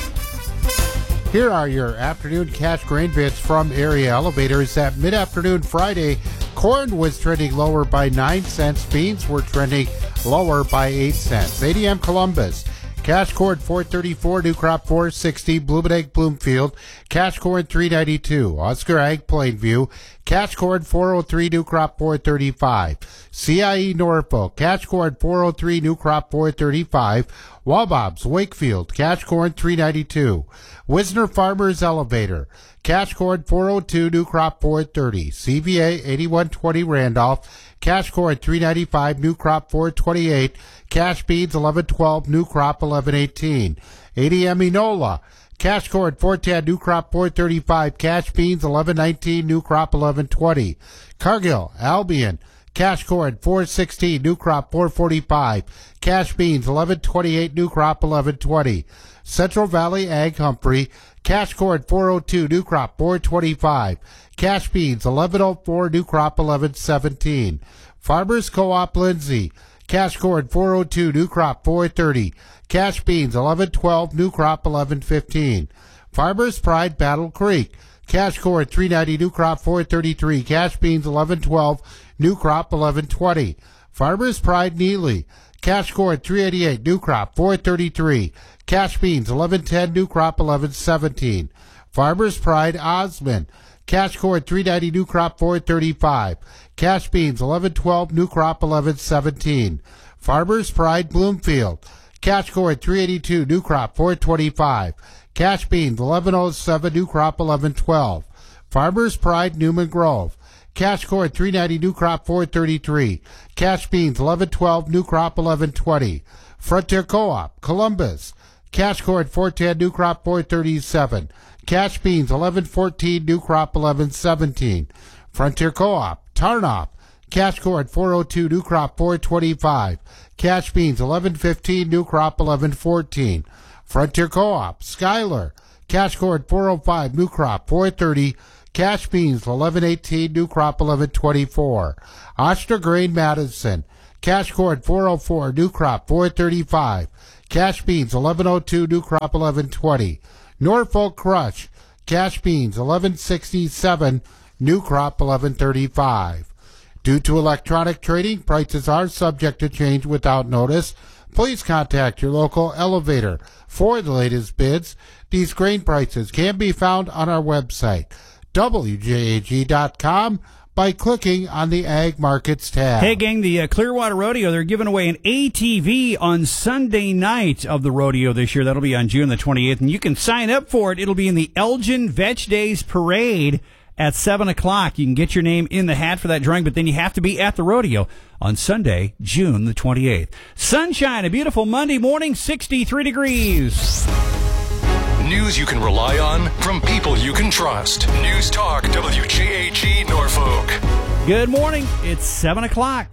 Speaker 5: Here are your afternoon cash grain bits from Area Elevators. At mid-afternoon Friday, corn was trending lower by 9 cents. Beans were trending lower by 8 cents. ADM Columbus. Cash corn $4.34, new crop $4.60, Blooming Egg Bloomfield, cash corn $3.92, Oscar Ag Plainview, cash corn $4.03, new crop $4.35, CIE Norfolk, cash corn $4.03, new crop $4.35, Wabob's Wakefield, cash corn $3.92, Wisner Farmers Elevator, cash corn $4.02, new crop $4.30, CVA 8120 Randolph, cash corn $3.95, new crop $4.28, cash beans $11.12, new crop $11.18. ADM Enola, cash corn $4.10, new crop $4.35, cash beans $11.19, new crop $11.20. Cargill, Albion, cash corn $4.16, new crop $4.45, cash beans $11.28, new crop $11.20. Central Valley Ag Humphrey, cash corn $4.02, new crop $4.25, cash beans $11.04, new crop $11.17. Farmers Co-op Lindsay, cash corn $4.02, new crop $4.30, cash beans $11.12, new crop $11.15. Farmers Pride Battle Creek, cash corn $3.90, new crop $4.33, cash beans $11.12, new crop $11.20. Farmers Pride Neely, cash corn $3.88, new crop $4.33, cash beans $11.10, new crop $11.17. Farmers Pride Osmond, cash corn $3.90, new crop $4.35, cash beans $11.12, new crop $11.17. Farmers Pride Bloomfield, cash corn $3.82, new crop $4.25, cash beans $11.07, new crop $11.12. Farmers Pride Newman Grove, cash corn $3.90, new crop $4.33, cash beans $11.12, new crop $11.20. Frontier Co-op Columbus, cash corn $4.10, new crop $4.37, cash beans $11.14, new crop $11.17. Frontier Co-op, Tarnop, cash corn 402, new crop 425. Cash beans 1115, new crop 1114. Frontier Co-op, Schuyler, cash corn 405, new crop 430. Cash beans 1118, new crop 1124. Oster Grain Madison, cash corn 404, new crop 435. Cash beans 1102, new crop 1120. Norfolk Crush, cash beans 1167, new crop 1135. Due to electronic trading, prices are subject to change without notice. Please contact your local elevator for the latest bids. These grain prices can be found on our website, WJAG.com, by clicking on the Ag Markets tab.
Speaker 3: Hey, gang, the Clearwater Rodeo, they're giving away an ATV on Sunday night of the rodeo this year. That'll be on June the 28th, and you can sign up for it. It'll be in the Elgin Vetch Days Parade at 7 o'clock. You can get your name in the hat for that drawing, but then you have to be at the rodeo on Sunday, June the 28th. Sunshine, a beautiful Monday morning, 63 degrees.
Speaker 2: News you can rely on from people you can trust. News Talk WJAG Norfolk.
Speaker 3: Good morning. It's 7 o'clock.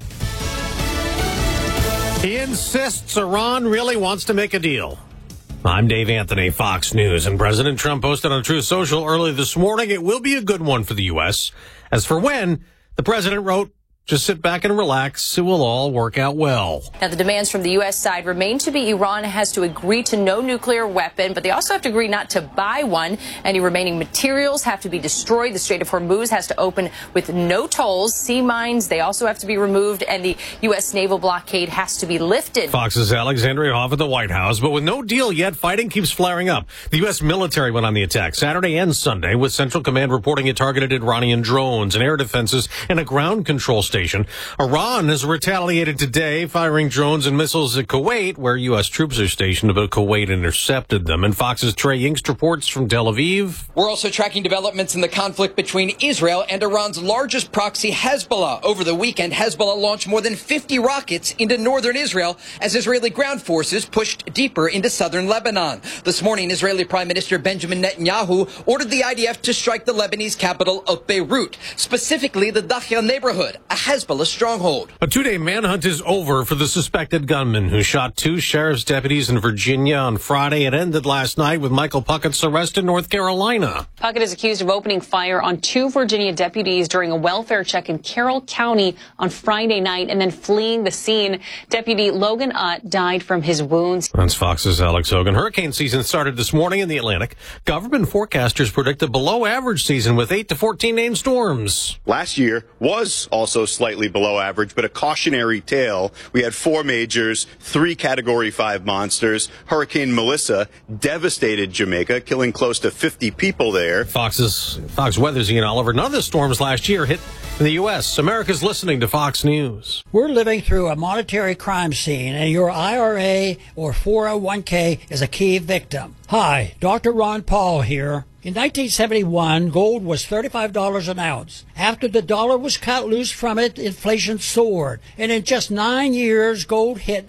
Speaker 4: He insists Iran really wants to make a deal. I'm Dave Anthony, Fox News, and President Trump posted on Truth Social early this morning it will be a good one for the U.S. As for when, the president wrote, just sit back and relax. It will all work out well.
Speaker 6: Now, the demands from the U.S. side remain to be Iran has to agree to no nuclear weapon, but they also have to agree not to buy one. Any remaining materials have to be destroyed. The Strait of Hormuz has to open with no tolls. Sea mines, they also have to be removed, and the U.S. naval blockade has to be lifted.
Speaker 4: Fox's Alexandria Hoff at the White House, but with no deal yet, fighting keeps flaring up. The U.S. military went on the attack Saturday and Sunday, with Central Command reporting it targeted Iranian drones and air defenses and a ground control station. Iran has retaliated today, firing drones and missiles at Kuwait, where U.S. troops are stationed, but Kuwait intercepted them. And Fox's Trey Yingst reports from Tel Aviv.
Speaker 8: We're also tracking developments in the conflict between Israel and Iran's largest proxy, Hezbollah. Over the weekend, Hezbollah launched more than 50 rockets into northern Israel as Israeli ground forces pushed deeper into southern Lebanon. This morning, Israeli Prime Minister Benjamin Netanyahu ordered the IDF to strike the Lebanese capital of Beirut, specifically the Dahya neighborhood, a Hezbollah stronghold.
Speaker 4: A two-day manhunt is over for the suspected gunman who shot two sheriff's deputies in Virginia on Friday. It ended last night with Michael Puckett's arrest in North Carolina.
Speaker 6: Puckett is accused of opening fire on two Virginia deputies during a welfare check in Carroll County on Friday night and then fleeing the scene. Deputy Logan Utt died from his wounds.
Speaker 4: That's Fox's Alex Hogan. Hurricane season started this morning in the Atlantic. Government forecasters predict a below-average season with 8 to 14 named storms.
Speaker 23: Last year was also slightly below average, but a cautionary tale. We had 4 majors, 3 Category 5 monsters. Hurricane Melissa devastated Jamaica, killing close to 50 people there.
Speaker 4: Fox Weather's Ian Oliver. None of the storms last year hit in the U.S. America's listening to Fox News.
Speaker 24: We're living through a monetary crime scene, and your IRA or 401k is a key victim. Hi, Dr. Ron Paul here. In 1971, gold was $35 an ounce. After the dollar was cut loose from it, inflation soared. And in just 9 years, gold hit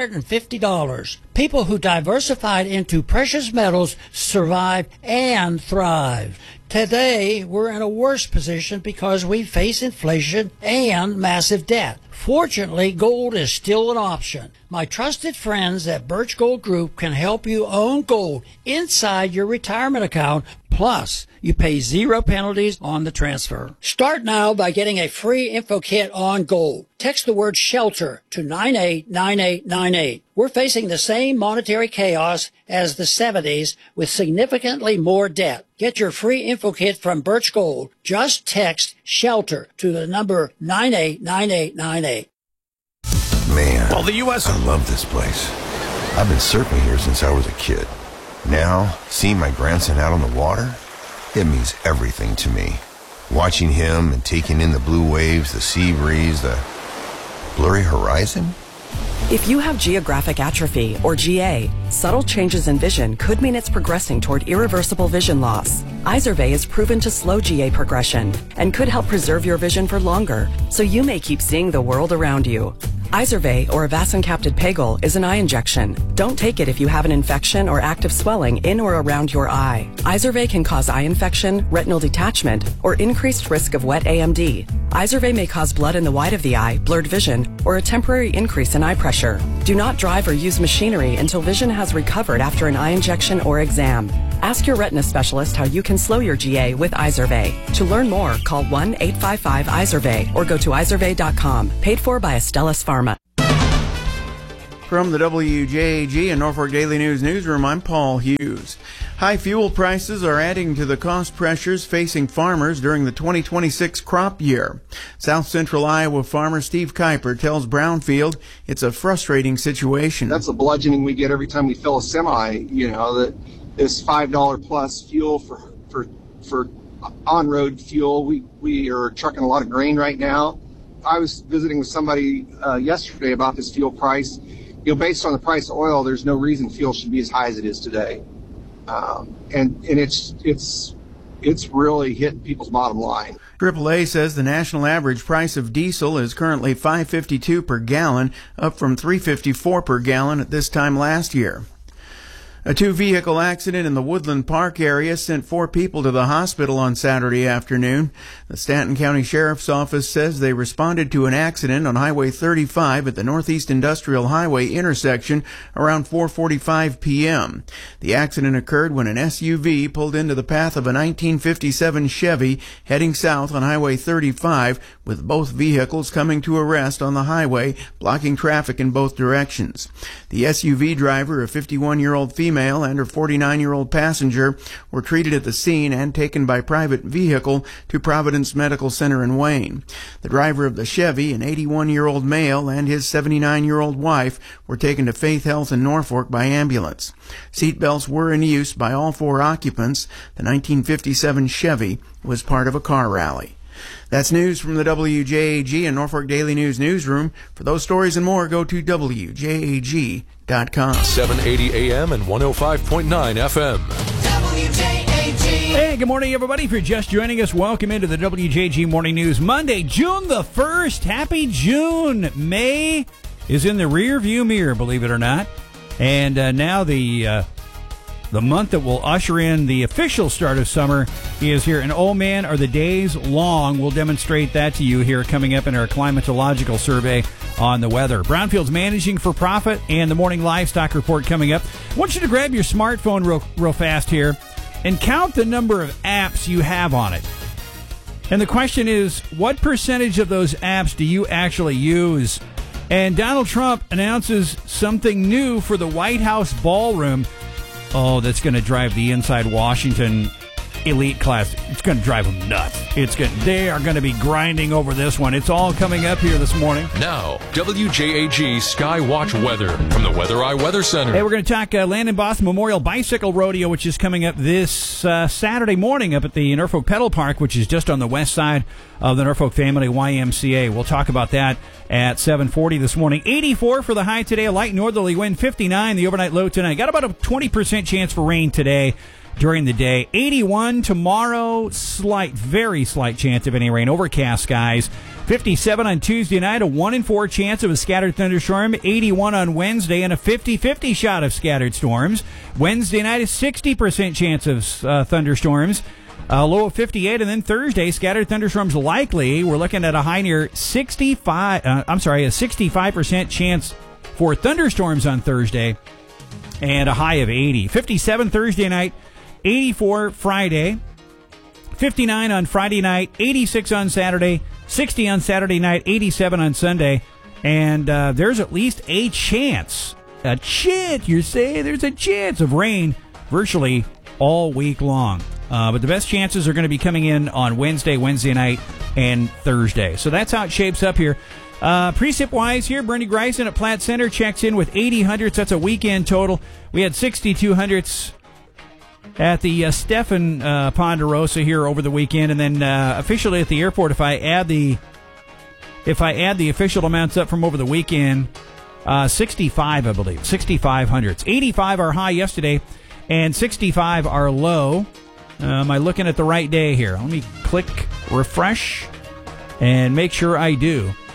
Speaker 24: $850. People who diversified into precious metals survived and thrived. Today, we're in a worse position because we face inflation and massive debt. Fortunately, gold is still an option. My trusted friends at Birch Gold Group can help you own gold inside your retirement account. Plus, you pay 0 penalties on the transfer. Start now by getting a free info kit on gold. Text the word SHELTER to 989898. We're facing the same monetary chaos as the 70s with significantly more debt. Get your free info kit from Birch Gold. Just text SHELTER to the number 989898.
Speaker 25: Man,
Speaker 4: well, the U.S.
Speaker 25: I love this place. I've been surfing here since I was a kid. Now, seeing my grandson out on the water, it means everything to me. Watching him and taking in the blue waves, the sea breeze, the blurry horizon.
Speaker 26: If you have geographic atrophy, or GA, subtle changes in vision could mean it's progressing toward irreversible vision loss. Izervay is proven to slow GA progression and could help preserve your vision for longer, so you may keep seeing the world around you. Izervay, or avacincaptad pegol, is an eye injection. Don't take it if you have an infection or active swelling in or around your eye. Izervay can cause eye infection, retinal detachment, or increased risk of wet AMD. Izervay may cause blood in the white of the eye, blurred vision, or a temporary increase in eye pressure. Do not drive or use machinery until vision has recovered after an eye injection or exam. Ask your retina specialist how you can slow your GA with Izervay. To learn more, call 1-855-IZERVAY or go to izervay.com. Paid for by Astellas Pharma.
Speaker 7: From the WJAG and Norfolk Daily News newsroom, I'm Paul Hughes. High fuel prices are adding to the cost pressures facing farmers during the 2026 crop year. South Central Iowa farmer Steve Kuiper tells Brownfield it's a frustrating situation.
Speaker 9: That's the bludgeoning we get every time we fill a semi, that this $5 plus fuel for on-road fuel. We are trucking a lot of grain right now. I was visiting with somebody yesterday about this fuel price. Based on the price of oil, there's no reason fuel should be as high as it is today. And it's really hitting people's bottom line.
Speaker 7: AAA says the national average price of diesel is currently $5.52 per gallon, up from $3.54 per gallon at this time last year. A two-vehicle accident in the Woodland Park area sent 4 people to the hospital on Saturday afternoon. The Stanton County Sheriff's Office says they responded to an accident on Highway 35 at the Northeast Industrial Highway intersection around 4:45 p.m. The accident occurred when an SUV pulled into the path of a 1957 Chevy heading south on Highway 35, with both vehicles coming to a rest on the highway, blocking traffic in both directions. The SUV driver, a 51-year-old female, and her 49-year-old passenger were treated at the scene and taken by private vehicle to Providence Medical Center in Wayne. The driver of the Chevy, an 81-year-old male, and his 79-year-old wife were taken to Faith Health in Norfolk by ambulance. Seatbelts were in use by all 4 occupants. The 1957 Chevy was part of a car rally. That's news from the WJAG and Norfolk Daily News newsroom. For those stories and more, go to WJAG.com.
Speaker 2: 780 AM and 105.9 FM.
Speaker 3: WJAG. Hey, good morning, everybody. If you're just joining us, welcome into the WJAG Morning News. Monday, June the 1st. Happy June. May is in the rear view mirror, believe it or not. And now the month that will usher in the official start of summer is here. And oh man, are the days long. We'll demonstrate that to you here coming up in our climatological survey on the weather. Brownfield's managing for profit and the morning livestock report coming up. I want you to grab your smartphone real fast here and count the number of apps you have on it. And the question is, what percentage of those apps do you actually use? And Donald Trump announces something new for the White House ballroom. Oh, that's going to drive the Inside Washington elite class. It's going to drive them nuts. They are going to be grinding over this one. It's all coming up here this morning.
Speaker 2: Now, WJAG Skywatch weather from the Weather Eye Weather Center.
Speaker 3: Hey, we're going to talk Land and Boss Memorial Bicycle Rodeo, which is coming up this Saturday morning up at the Norfolk Pedal Park, which is just on the west side of the Norfolk Family YMCA. We'll talk about that at 7:40 this morning. 84 for the high today, a light northerly wind, 59 the overnight low tonight. Got about a 20% chance for rain today during the day. 81 tomorrow, very slight chance of any rain. Overcast skies. 57 on Tuesday night, a 1 in 4 chance of a scattered thunderstorm. 81 on Wednesday, and a 50-50 shot of scattered storms. Wednesday night, a 60% chance of thunderstorms. A low of 58, and then Thursday, scattered thunderstorms likely. We're looking at a high near a 65% chance for thunderstorms on Thursday, and a high of 80. 57 Thursday night, 84 Friday, 59 on Friday night, 86 on Saturday, 60 on Saturday night, 87 on Sunday, and there's at least a chance, you say there's a chance of rain virtually all week long. But the best chances are going to be coming in on Wednesday night, and Thursday. So that's how it shapes up here. Precip-wise here, Bernie Greisen at Platte Center checks in with 80 hundredths. That's a weekend total. We had 62 hundredths at the Stephen Ponderosa here over the weekend, and then officially at the airport, if I add the official amounts up from over the weekend, 65, I believe, 65 hundredths. 85 our high yesterday, and 65 our low. Am I looking at the right day here? Let me click refresh and make sure I do.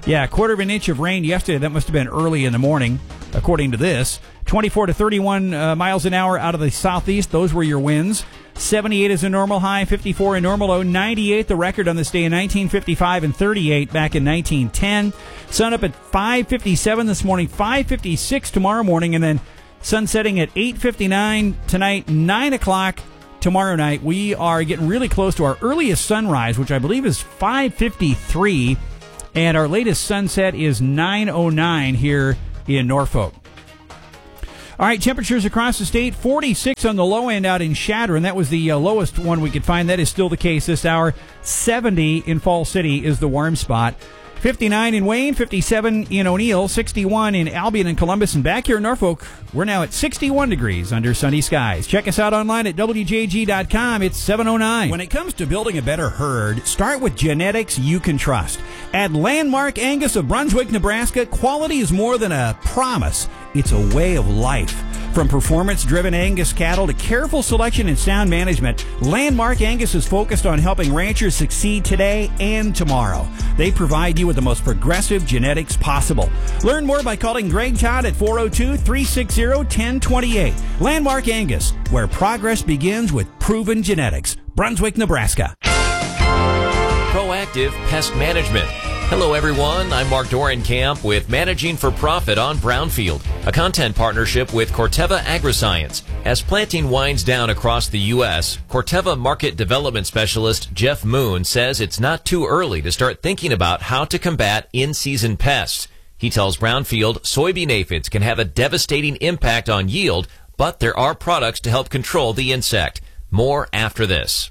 Speaker 3: Yeah, a quarter of an inch of rain yesterday. That must have been early in the morning, according to this. 24 to 31 miles an hour out of the southeast. Those were your winds. 78 is a normal high, 54 a normal low, 98 the record on this day in 1955, and 38 back in 1910. Sun up at 5:57 this morning, 5:56 tomorrow morning, and then sun setting at 8:59 tonight, 9 o'clock tomorrow night. We are getting really close to our earliest sunrise, which I believe is 5:53, and our latest sunset is 9:09 here in Norfolk. All right, temperatures across the state, 46 on the low end out in Chadron. That was the lowest one we could find. That is still the case this hour. 70 in Fall City is the warm spot. 59 in Wayne, 57 in O'Neill, 61 in Albion and Columbus, and back here in Norfolk, we're now at 61 degrees under sunny skies. Check us out online at WJG.com. It's 7:09. When it comes to building a better herd, start with genetics you can trust. At Landmark Angus of Brunswick, Nebraska, quality is more than a promise. It's a way of life. From performance-driven Angus cattle to careful selection and sound management, Landmark Angus is focused on helping ranchers succeed today and tomorrow. They provide you with the most progressive genetics possible. Learn more by calling Greg Todd at 402-360-1028. Landmark Angus, where progress begins with proven genetics. Brunswick, Nebraska.
Speaker 10: Proactive Pest Management. Hello everyone, I'm Mark Dorenkamp with Managing for Profit on Brownfield, a content partnership with Corteva Agriscience. As planting winds down across the U.S., Corteva Market Development Specialist Jeff Moon says it's not too early to start thinking about how to combat in-season pests. He tells Brownfield soybean aphids can have a devastating impact on yield, but there are products to help control the insect. More after this.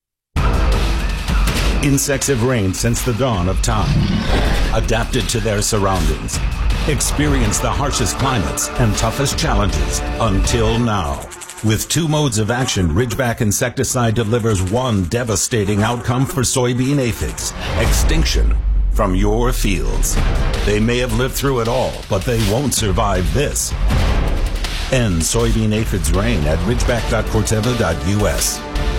Speaker 11: Insects have reigned since the dawn of time, adapted to their surroundings, experienced the harshest climates and toughest challenges until now. With 2 modes of action, Ridgeback insecticide delivers one devastating outcome for soybean aphids: extinction from your fields. They may have lived through it all, but they won't survive this. End soybean aphids reign at ridgeback.corteva.us.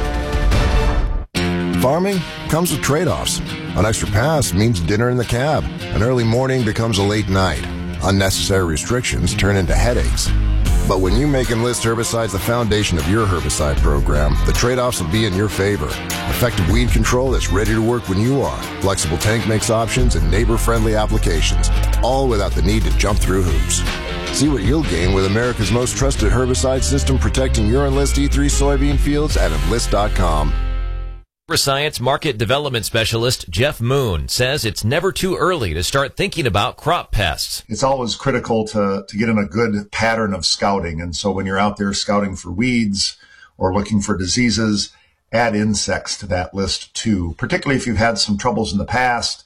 Speaker 12: Farming comes with trade-offs. An extra pass means dinner in the cab. An early morning becomes a late night. Unnecessary restrictions turn into headaches. But when you make Enlist herbicides the foundation of your herbicide program, the trade-offs will be in your favor. Effective weed control that's ready to work when you are. Flexible tank mix options and neighbor-friendly applications, all without the need to jump through hoops. See what you'll gain with America's most trusted herbicide system protecting your Enlist E3 soybean fields at Enlist.com.
Speaker 10: Agriscience Market Development Specialist Jeff Moon says it's never too early to start thinking about crop pests.
Speaker 13: It's always critical to get in a good pattern of scouting. And so when you're out there scouting for weeds or looking for diseases, add insects to that list too, particularly if you've had some troubles in the past,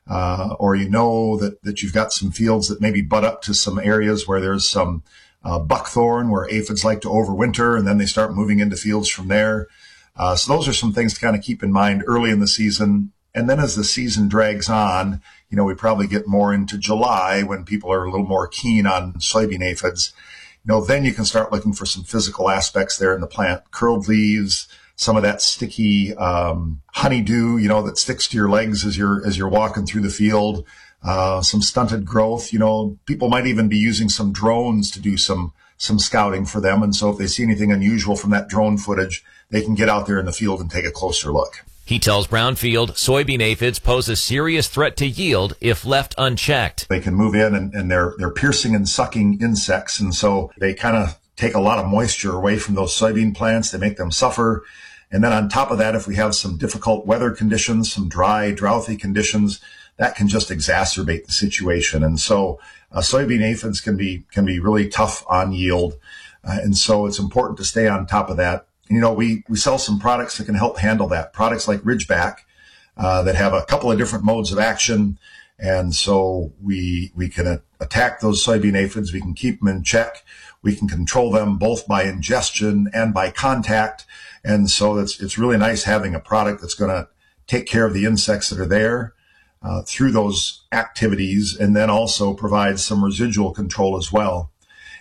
Speaker 13: or you know that you've got some fields that maybe butt up to some areas where there's some buckthorn where aphids like to overwinter, and then they start moving into fields from there. So those are some things to kind of keep in mind early in the season. And then as the season drags on, we probably get more into July when people are a little more keen on soybean aphids. Then you can start looking for some physical aspects there in the plant. Curled leaves, some of that sticky honeydew, that sticks to your legs as you're walking through the field. Some stunted growth. People might even be using some drones to do some scouting for them. And so if they see anything unusual from that drone footage, they can get out there in the field and take a closer look.
Speaker 10: He tells Brownfield soybean aphids pose a serious threat to yield if left unchecked.
Speaker 13: They can move in and they're piercing and sucking insects. And so they kind of take a lot of moisture away from those soybean plants. They make them suffer. And then on top of that, if we have some difficult weather conditions, some dry, drouthy conditions, that can just exacerbate the situation. And so soybean aphids can be really tough on yield. And so it's important to stay on top of that. We sell some products that can help handle that. Products like Ridgeback that have a couple of different modes of action. And so we can attack those soybean aphids. We can keep them in check. We can control them both by ingestion and by contact. And so it's really nice having a product that's going to take care of the insects that are there through those activities, and then also provide some residual control as well.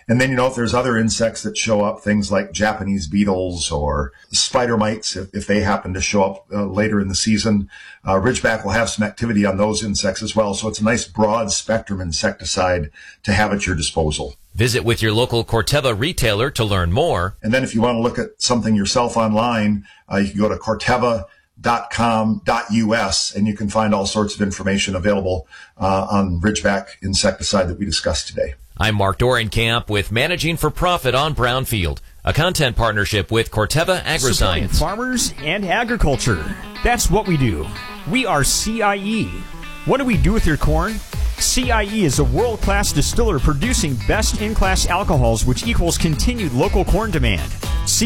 Speaker 13: And then, if there's other insects that show up, things like Japanese beetles or spider mites, if they happen to show up later in the season, Ridgeback will have some activity on those insects as well. So it's a nice broad spectrum insecticide to have at your disposal.
Speaker 10: Visit with your local Corteva retailer to learn more.
Speaker 13: And then if you want to look at something yourself online, you can go to corteva.com.us and you can find all sorts of information available on Ridgeback insecticide that we discussed today.
Speaker 10: I'm Mark Dorenkamp with Managing for Profit on Brownfield, a content partnership with Corteva
Speaker 14: Supporting
Speaker 10: Agriscience.
Speaker 14: farmers and agriculture. That's what we do. We are CIE. What do we do with your corn? CIE is a world-class distiller producing best-in-class alcohols, which equals continued local corn demand.